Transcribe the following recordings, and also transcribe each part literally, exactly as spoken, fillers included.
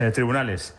eh, tribunales.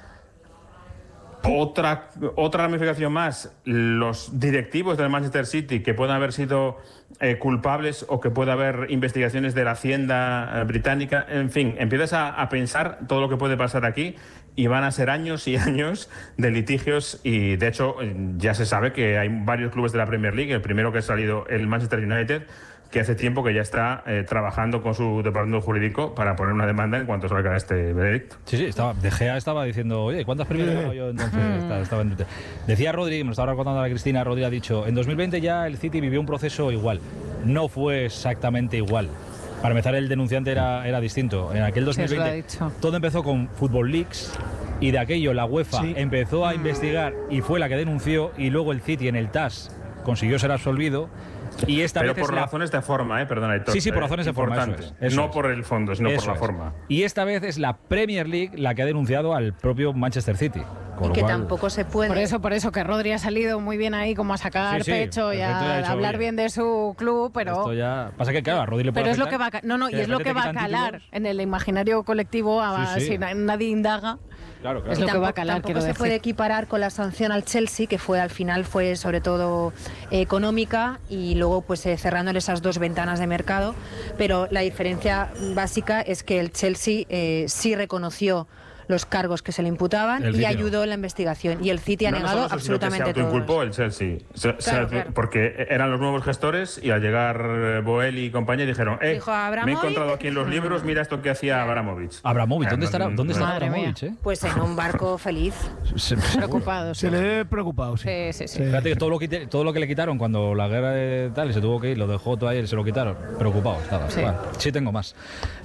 Otra, otra ramificación más, los directivos del Manchester City que puedan haber sido eh, culpables o que pueda haber investigaciones de la Hacienda eh, británica. En fin, empiezas a, a pensar todo lo que puede pasar aquí y van a ser años y años de litigios y de hecho ya se sabe que hay varios clubes de la Premier League, el primero que ha salido el Manchester United, que hace tiempo que ya está eh, trabajando con su departamento jurídico para poner una demanda en cuanto salga este veredicto. Sí, sí, estaba, De Gea estaba diciendo, oye, ¿cuántas premios he ganado yo entonces? estaba, estaba en... Decía Rodri, me lo estaba recordando a la Cristina, Rodri ha dicho, en dos mil veinte ya el City vivió un proceso igual. No fue exactamente igual. Para empezar, el denunciante era, era distinto. En aquel dos mil veinte sí, todo empezó con Football Leaks y de aquello la UEFA sí. empezó a investigar y fue la que denunció y luego el City en el T A S consiguió ser absolvido. Y esta Pero vez por la... razones de forma, ¿eh? Perdona, Héctor. Sí, sí, por razones de forma. Eso es, eso no es. por el fondo, sino eso por la es. forma. Y esta vez es la Premier League la que ha denunciado al propio Manchester City. Y que cual... tampoco se puede. Por eso, por eso que Rodri ha salido muy bien ahí, como a sacar sí, sí, pecho y a dicho, hablar bien de su club, pero. Esto ya... Pasa que, claro, a Rodri le puede Pero es lo afectar, que va a... No, no, y es lo que va a calar títulos. En el imaginario colectivo, a... sí, sí. si nadie indaga. Claro, claro. Es lo tampoco, que va a calar, tampoco se decir. puede equiparar con la sanción al Chelsea, que fue al final fue sobre todo eh, económica y luego pues eh, cerrándole esas dos ventanas de mercado, pero la diferencia básica es que el Chelsea eh, sí reconoció los cargos que se le imputaban y ayudó no. en la investigación y el City ha no, negado no solo absolutamente todo. Se autoinculpó todo. el Chelsea se, claro, se, claro. porque eran los nuevos gestores y al llegar Boeli y compañía dijeron eh, me he encontrado aquí en los libros, mira esto que hacía Abramovich. Abramovich, ¿dónde estará, ¿dónde estará Abramovich? Eh? Pues en un barco feliz. Se, preocupado. Se le ve preocupado, sí. Sí, sí, sí. sí. Fíjate que todo lo, que todo lo que le quitaron cuando la guerra de tal, se tuvo que ir, lo dejó todo ahí, se lo quitaron. Preocupado estaba. Sí, bueno, sí tengo más.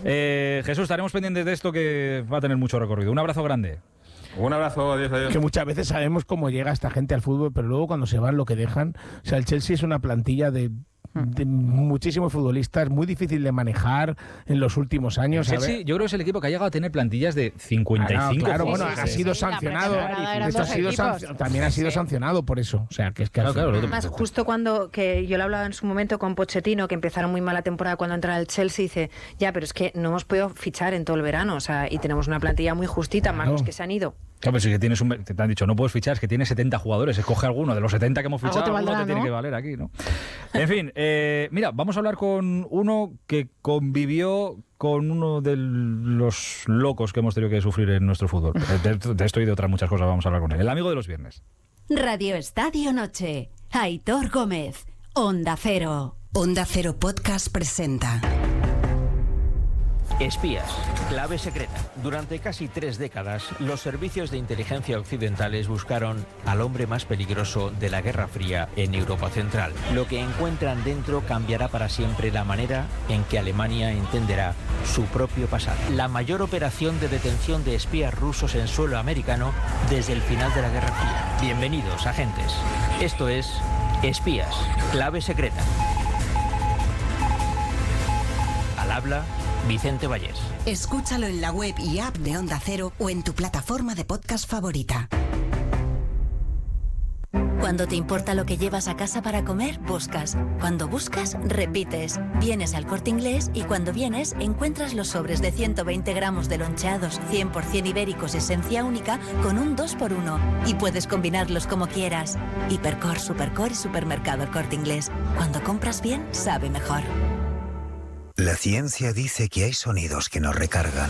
Eh, Jesús, estaremos pendientes de esto que va a tener mucho recorrido. Un abrazo grande. Un abrazo, adiós, adiós. Que muchas veces sabemos cómo llega esta gente al fútbol, pero luego cuando se van lo que dejan. O sea, el Chelsea es una plantilla de, de muchísimos futbolistas, muy difícil de manejar en los últimos años. El Chelsea, yo creo que es el equipo que ha llegado a tener plantillas de cincuenta y cinco. Ah, no, claro, sí, bueno, sí, ha sido sí, sancionado. Sí, Esto ha sido sanc- también ha sido sí. sancionado por eso. O sea, que es que claro, claro, además, justo cuando que yo lo hablaba en su momento con Pochettino, que empezaron muy mal la temporada cuando entra el Chelsea, dice, ya, pero es que no hemos podido fichar en todo el verano, o sea, y tenemos una plantilla muy justita, más claro. los que se han ido. Claro, pero si que tienes un, te han dicho, no puedes fichar, es que tienes setenta jugadores, escoge alguno de los setenta que hemos fichado, te valdrá, alguno te ¿no? tiene que valer aquí, ¿no? En fin, eh, mira, vamos a hablar con uno que convivió con uno de los locos que hemos tenido que sufrir en nuestro fútbol. De, de esto y de otras muchas cosas vamos a hablar con él. El amigo de los viernes. Radio Estadio Noche. Aitor Gómez. Onda Cero. Onda Cero Podcast presenta... Espías, clave secreta. Durante casi tres décadas, los servicios de inteligencia occidentales buscaron al hombre más peligroso de la Guerra Fría en Europa Central. Lo que encuentran dentro cambiará para siempre la manera en que Alemania entenderá su propio pasado. La mayor operación de detención de espías rusos en suelo americano desde el final de la Guerra Fría. Bienvenidos, agentes. Esto es Espías, clave secreta. Al habla Vicente Vallés. Escúchalo en la web y app de Onda Cero o en tu plataforma de podcast favorita. Cuando te importa lo que llevas a casa para comer, buscas. Cuando buscas, repites. Vienes al Corte Inglés y cuando vienes, encuentras los sobres de ciento veinte gramos de loncheados cien por ciento ibéricos esencia única con un dos por uno. Y puedes combinarlos como quieras. Hipercor, Supercor y Supermercado El Corte Inglés. Cuando compras bien, sabe mejor. La ciencia dice que hay sonidos que nos recargan.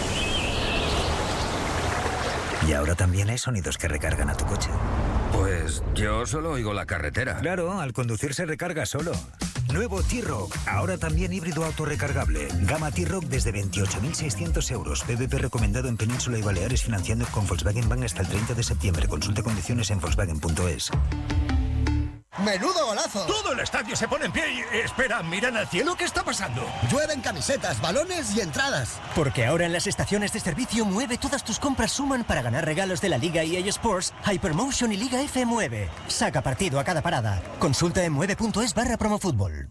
Y ahora también hay sonidos que recargan a tu coche. Pues yo solo oigo la carretera. Claro, al conducir se recarga solo. Nuevo T-Roc, ahora también híbrido autorrecargable. Gama T-Roc desde veintiocho mil seiscientos euros. P V P recomendado en Península y Baleares financiando con Volkswagen Bank hasta el treinta de septiembre. Consulta condiciones en Volkswagen punto es. ¡Menudo golazo! Todo el estadio se pone en pie y... Espera, ¿miran al cielo? ¿Qué está pasando? Llueven camisetas, balones y entradas. Porque ahora en las estaciones de servicio Mueve todas tus compras suman para ganar regalos de la Liga E A Sports, Hypermotion y Liga F Mueve. Saca partido a cada parada. Consulta en mueve punto es barra promofútbol.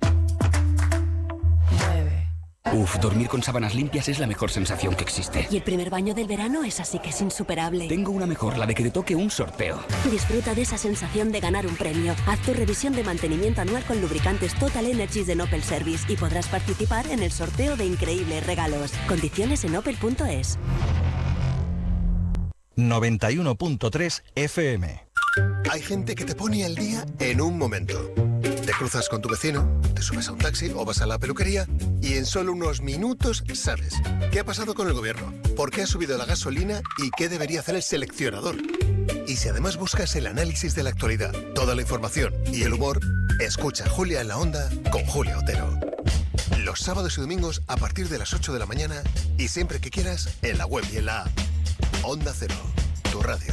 Uf, dormir con sábanas limpias es la mejor sensación que existe. Y el primer baño del verano es así que es insuperable. Tengo una mejor, la de que te toque un sorteo. Disfruta de esa sensación de ganar un premio. Haz tu revisión de mantenimiento anual con lubricantes Total Energies de Opel Service y podrás participar en el sorteo de increíbles regalos. Condiciones en opel punto es. noventa y uno punto tres F M. Hay gente que te pone al día en un momento. Te cruzas con tu vecino, te subes a un taxi o vas a la peluquería y en solo unos minutos sabes qué ha pasado con el gobierno, por qué ha subido la gasolina y qué debería hacer el seleccionador. Y si además buscas el análisis de la actualidad, toda la información y el humor, escucha Julia en la Onda con Julia Otero. Los sábados y domingos a partir de las ocho de la mañana y siempre que quieras en la web y en la app. Onda Cero, tu radio.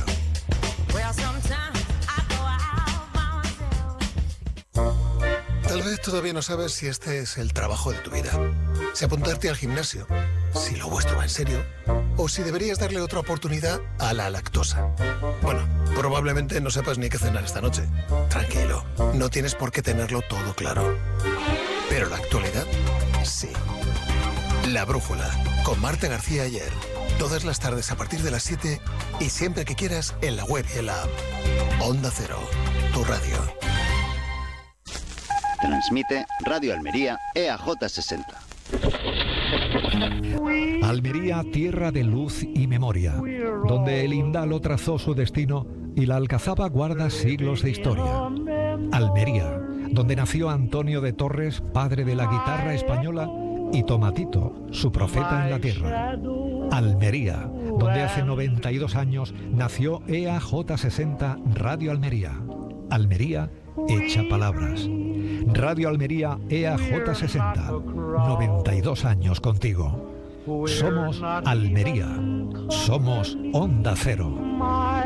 Tal vez todavía no sabes si este es el trabajo de tu vida, si apuntarte al gimnasio, si lo vuestro va en serio, o si deberías darle otra oportunidad a la lactosa. Bueno, probablemente no sepas ni qué cenar esta noche. Tranquilo, no tienes por qué tenerlo todo claro. Pero la actualidad, sí. La Brújula, con Marta García Ayer. Todas las tardes a partir de las siete y siempre que quieras en la web y en la app. Onda Cero, tu radio. Transmite Radio Almería E A J sesenta. Almería, tierra de luz y memoria, donde el Indalo trazó su destino y la Alcazaba guarda siglos de historia. Almería, donde nació Antonio de Torres, padre de la guitarra española, y Tomatito, su profeta en la tierra. Almería, donde hace noventa y dos años nació E A J sesenta Radio Almería. Almería hecha palabras. Radio Almería E A J sesenta, noventa y dos años contigo. Somos Almería. Somos Onda Cero.